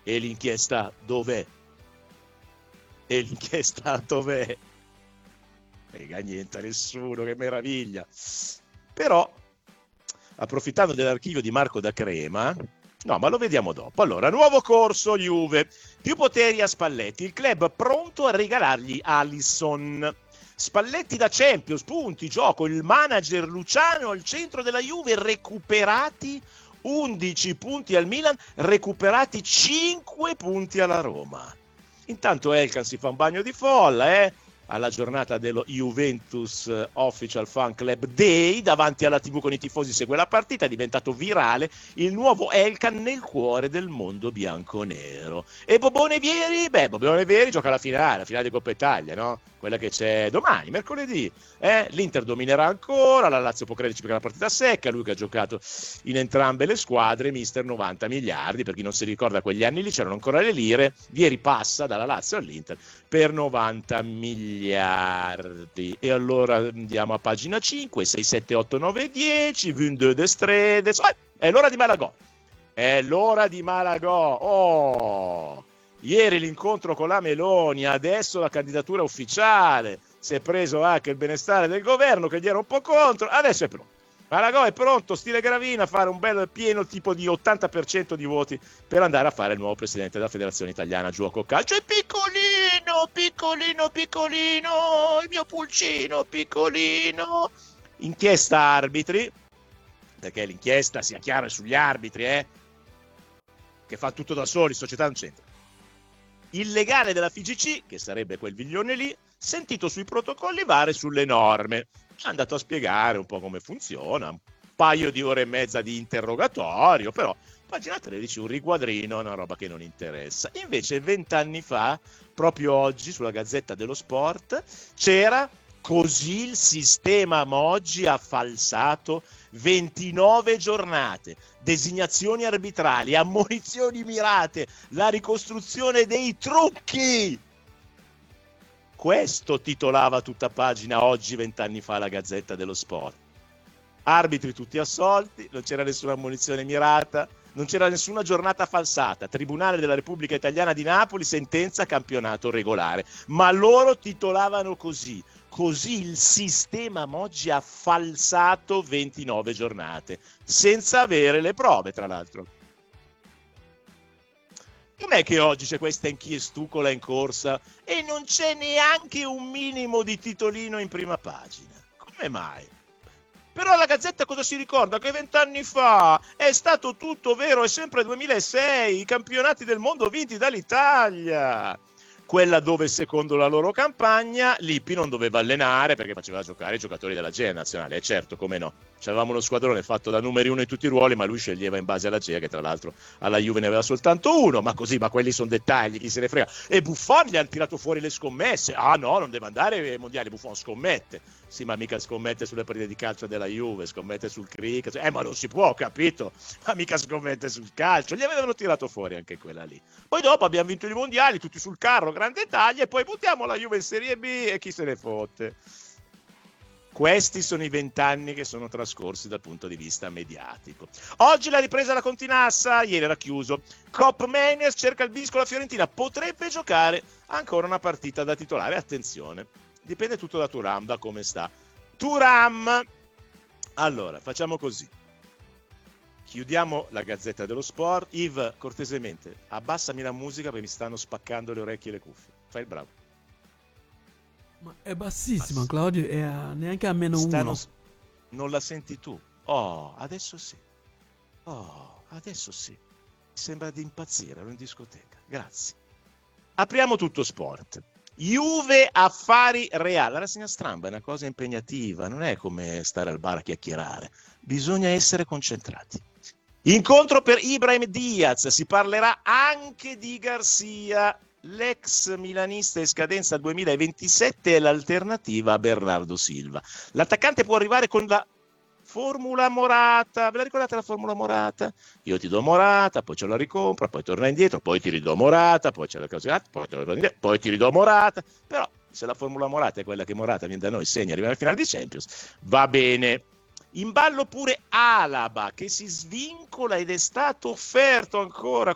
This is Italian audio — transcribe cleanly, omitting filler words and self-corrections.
E l'inchiesta dov'è? E l'inchiesta dov'è? Frega niente a nessuno, che meraviglia. Però, approfittando dell'archivio di Marco da Crema, no, ma lo vediamo dopo. Allora, nuovo corso Juve, più poteri a Spalletti, il club pronto a regalargli Alisson. Spalletti da Champions, punti, gioco, il manager Luciano al centro della Juve, recuperati 11 punti al Milan, recuperati 5 punti alla Roma. Intanto Elkan si fa un bagno di folla, alla giornata dello Juventus Official Fan Club Day, davanti alla TV con i tifosi segue la partita, è diventato virale il nuovo Elkan nel cuore del mondo bianconero. E Bobone Vieri? Beh, Bobone Vieri gioca la finale di Coppa Italia, no? Quella che c'è domani, mercoledì. L'Inter dominerà ancora, la Lazio può crederci perché è una partita secca, lui che ha giocato in entrambe le squadre, mister 90 miliardi, per chi non si ricorda quegli anni lì c'erano ancora le lire, Vieri passa dalla Lazio all'Inter per 90 miliardi. E allora andiamo a pagina 5, 6, 7, 8, 9, 10, 22 de Stredes, è l'ora di Malagò. È l'ora di Malagò. Oh! Ieri l'incontro con la Meloni, adesso la candidatura ufficiale. Si è preso anche il benestare del governo che gli era un po' contro, adesso è pronto. Malagò è pronto, stile Gravina, a fare un bel pieno tipo di 80% di voti per andare a fare il nuovo presidente della Federazione Italiana Giuoco Calcio. È piccolino, piccolino, piccolino, il mio pulcino, piccolino. Inchiesta arbitri, perché l'inchiesta, sia chiaro, è sugli arbitri, che fa tutto da soli, società non c'entra. Il legale della FIGC, che sarebbe quel Viglione lì, sentito sui protocolli VAR e sulle norme. È andato a spiegare un po' come funziona, un paio di ore e mezza di interrogatorio, però pagina 13, un riquadrino, una roba che non interessa. Invece 20 anni fa, proprio oggi, sulla Gazzetta dello Sport, c'era così il sistema Moggi ha falsato 29 giornate, designazioni arbitrali, ammonizioni mirate, la ricostruzione dei trucchi. Questo titolava tutta pagina oggi, 20 anni fa, la Gazzetta dello Sport. Arbitri tutti assolti, non c'era nessuna ammonizione mirata, non c'era nessuna giornata falsata. Tribunale della Repubblica Italiana di Napoli, sentenza campionato regolare. Ma loro titolavano così. Così il sistema Moggi ha falsato 29 giornate, senza avere le prove, tra l'altro. Com'è che oggi c'è questa inchiestucola in corsa e non c'è neanche un minimo di titolino in prima pagina? Come mai? Però la Gazzetta cosa si ricorda? Che 20 anni fa è stato tutto vero, è sempre 2006, i campionati del mondo vinti dall'Italia. Quella dove, secondo la loro campagna, Lippi non doveva allenare perché faceva giocare i giocatori della GEA nazionale. E certo, come no. C'avevamo uno squadrone fatto da numeri uno in tutti i ruoli, ma lui sceglieva in base alla GEA, che tra l'altro alla Juve ne aveva soltanto uno, ma così, ma quelli sono dettagli, chi se ne frega. E Buffon gli ha tirato fuori le scommesse. Ah no, non deve andare ai mondiali, Buffon scommette. Sì, ma mica scommette sulle partite di calcio della Juve, scommette sul cricket. Ma non si può, capito? Ma mica scommette sul calcio. Gli avevano tirato fuori anche quella lì. Poi dopo abbiamo vinto i mondiali, tutti sul carro, grande taglia, e poi buttiamo la Juve in Serie B e chi se ne fotte. Questi sono i 20 anni che sono trascorsi dal punto di vista mediatico. Oggi la ripresa alla Continassa, ieri era chiuso. Cop Meniers cerca il bis con la Fiorentina, potrebbe giocare ancora una partita da titolare, attenzione. Dipende tutto da Thuram, da come sta. Thuram! Allora, facciamo così. Chiudiamo la Gazzetta dello Sport. Yves, cortesemente, abbassami la musica perché mi stanno spaccando le orecchie e le cuffie. Fai il bravo. Ma è bassissima, Claudio, è neanche a meno uno. Non la senti tu? Oh, adesso sì. Oh, adesso sì. Mi sembra di impazzire, ero in discoteca. Grazie. Apriamo tutto sport. Juve affari Real. La rassegna stramba è una cosa impegnativa, non è come stare al bar a chiacchierare. Bisogna essere concentrati. Incontro per Ibrahim Diaz, si parlerà anche di Garcia. L'ex milanista in scadenza al 2027 è l'alternativa a Bernardo Silva. L'attaccante può arrivare con la formula Morata. Ve la ricordate la formula Morata? Io ti do Morata, poi ce la ricompra, poi torna indietro, poi ti ridò Morata, poi c'è la cosa, poi ti ridò Morata. Però se la formula Morata è quella che Morata viene da noi, segna, arriva alla finale di Champions, va bene. In ballo pure Alaba che si svincola ed è stato offerto ancora